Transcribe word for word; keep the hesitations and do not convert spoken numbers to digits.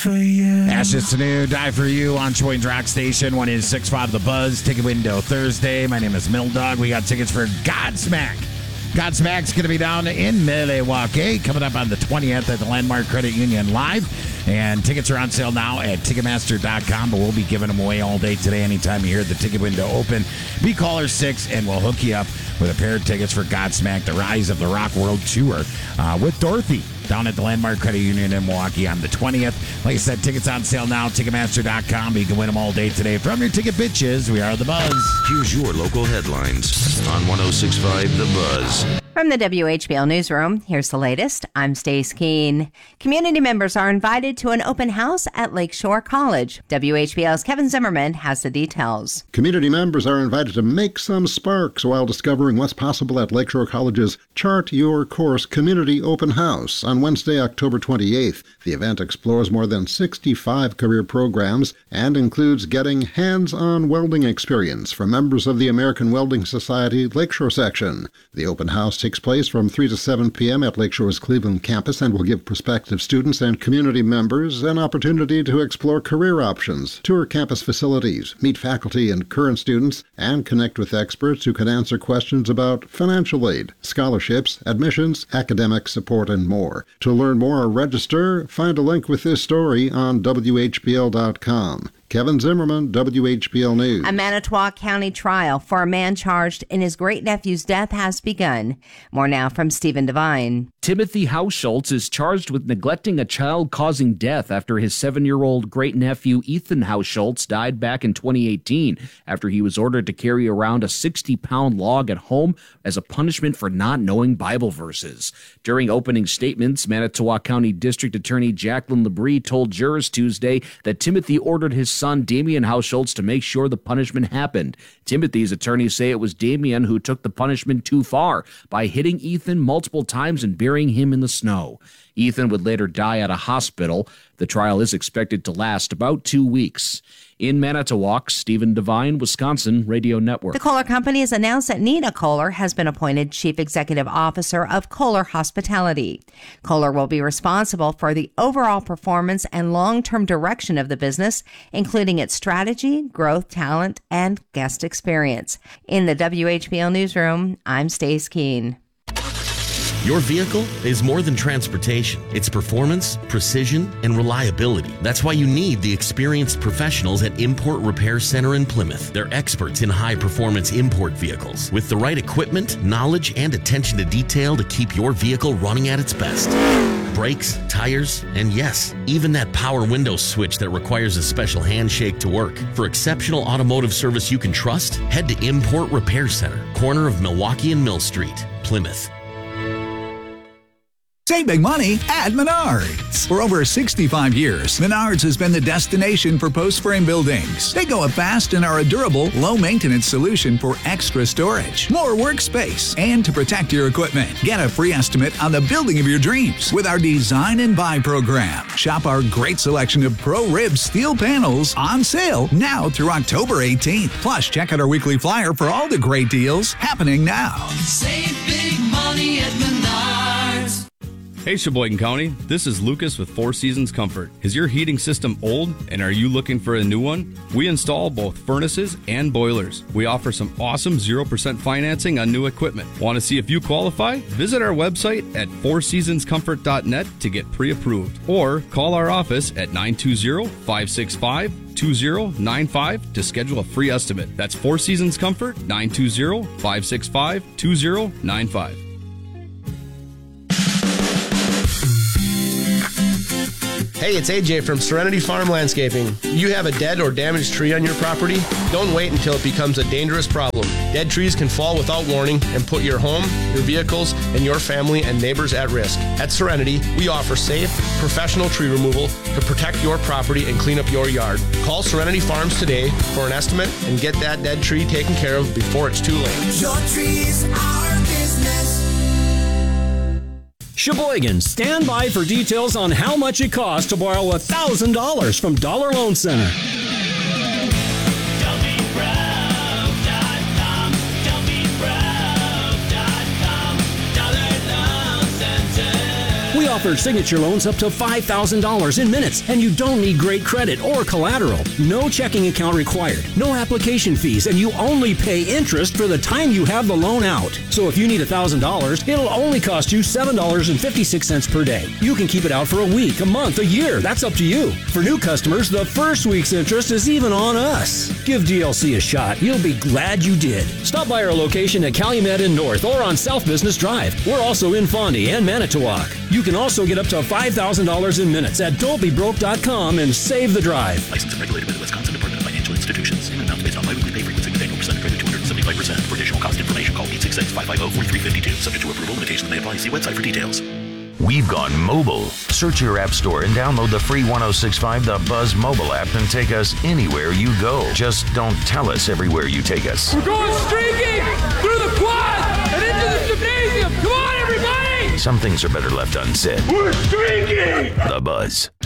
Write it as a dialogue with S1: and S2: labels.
S1: For you.
S2: Ashes to New, Die For You on Choi's Rock Station, one eighty-six point five The Buzz, ticket window Thursday. My name is Mill Dog. We got tickets for Godsmack. Godsmack's going to be down in Milwaukee, coming up on the twentieth at the Landmark Credit Union Live. And tickets are on sale now at Ticketmaster dot com, but we'll be giving them away all day today anytime you hear the ticket window open. Be caller six, and we'll hook you up with a pair of tickets for Godsmack, the Rise of the Rock World Tour uh, with Dorothy down at the Landmark Credit Union in Milwaukee on the twentieth. Like I said, tickets on sale now, Ticketmaster dot com. You can win them all day today. From your ticket bitches, we are The Buzz.
S3: Here's your local headlines on one oh six point five The Buzz.
S4: From the W H B L Newsroom, here's the latest. I'm Stace Keene. Community members are invited to an open house at Lakeshore College. W H B L's Kevin Zimmerman has the details.
S5: Community members are invited to make some sparks while discovering what's possible at Lakeshore College's Chart Your Course Community Open House on Wednesday, October twenty-eighth. The event explores more than sixty-five career programs and includes getting hands-on welding experience from members of the American Welding Society Lakeshore section. The open house takes place from three to seven p.m. at Lakeshore's Cleveland campus and will give prospective students and community members an opportunity to explore career options, tour campus facilities, meet faculty and current students, and connect with experts who can answer questions about financial aid, scholarships, admissions, academic support, and more. To learn more or register, find a link with this story on W H B L dot com. Kevin Zimmerman, W H B L News.
S4: A Manitowoc County trial for a man charged in his great-nephew's death has begun. More now from Stephen Devine.
S6: Timothy Hausschultz is charged with neglecting a child causing death after his seven-year-old great-nephew Ethan Hausschultz died back in twenty eighteen after he was ordered to carry around a sixty-pound log at home as a punishment for not knowing Bible verses. During opening statements, Manitowoc County District Attorney Jacqueline Labrie told jurors Tuesday that Timothy ordered his son Damian Hausschultz to make sure the punishment happened. Timothy's attorneys say it was Damian who took the punishment too far by hitting Ethan multiple times and burying him in the snow. Ethan would later die at a hospital. The trial is expected to last about two weeks. In Manitowoc, Stephen Devine, Wisconsin Radio Network.
S4: The Kohler Company has announced that Nina Kohler has been appointed Chief Executive Officer of Kohler Hospitality. Kohler will be responsible for the overall performance and long-term direction of the business, including its strategy, growth, talent, and guest experience. In the W H B L Newsroom, I'm Stace Keene.
S7: Your vehicle is more than transportation. It's performance, precision, and reliability. That's why you need the experienced professionals at Import Repair Center in Plymouth. They're experts in high-performance import vehicles with the right equipment, knowledge, and attention to detail to keep your vehicle running at its best. Brakes, tires, and yes, even that power window switch that requires a special handshake to work. For exceptional automotive service you can trust, head to Import Repair Center, corner of Milwaukee and Mill Street, Plymouth.
S8: Save big money at Menards. For over sixty-five years, Menards has been the destination for post-frame buildings. They go up fast and are a durable, low-maintenance solution for extra storage, more workspace, and to protect your equipment. Get a free estimate on the building of your dreams with our Design and Buy program. Shop our great selection of Pro-Rib steel panels on sale now through October eighteenth. Plus, check out our weekly flyer for all the great deals happening now.
S1: Save big money at Menards.
S9: Hey Sheboygan County, this is Lucas with Four Seasons Comfort. Is your heating system old and are you looking for a new one? We install both furnaces and boilers. We offer some awesome zero percent financing on new equipment. Want to see if you qualify? Visit our website at four seasons comfort dot net to get pre-approved or call our office at nine two zero, five six five, two zero nine five to schedule a free estimate. That's Four Seasons Comfort, nine two zero, five six five, two zero nine five.
S10: Hey, it's A J from Serenity Farm Landscaping. You have a dead or damaged tree on your property? Don't wait until it becomes a dangerous problem. Dead trees can fall without warning and put your home, your vehicles, and your family and neighbors at risk. At Serenity, we offer safe, professional tree removal to protect your property and clean up your yard. Call Serenity Farms today for an estimate and get that dead tree taken care of before it's too late.
S1: Your tree's our business.
S11: Sheboygan, stand by for details on how much it costs to borrow one thousand dollars from Dollar Loan Center. We offer signature loans up to five thousand dollars in minutes, and you don't need great credit or collateral. No checking account required, no application fees, and you only pay interest for the time you have the loan out. So if you need one thousand dollars, it'll only cost you seven dollars and fifty-six cents per day. You can keep it out for a week, a month, a year. That's up to you. For new customers, the first week's interest is even on us. Give D L C a shot. You'll be glad you did. Stop by our location at Calumet in North or on South Business Drive. We're also in Fondy and Manitowoc. You can also get up to five thousand dollars in minutes at Dolby Broke dot com and save the drive.
S12: Licensed and regulated by the Wisconsin Department of Financial Institutions. Payment amount based on biweekly pay frequency with annual percentage rate of two hundred seventy-five percent. For additional cost information, call eight six six, five five zero, four three five two. Subject to approval, limitations may apply. See website for details.
S3: We've gone mobile. Search your app store and download the free one oh six point five The Buzz mobile app and take us anywhere you go. Just don't tell us everywhere you take us.
S1: We're going streaking through the quad and into the gymnasium. Come on, everybody!
S3: Some things are better left unsaid.
S1: We're streaking!
S3: The Buzz.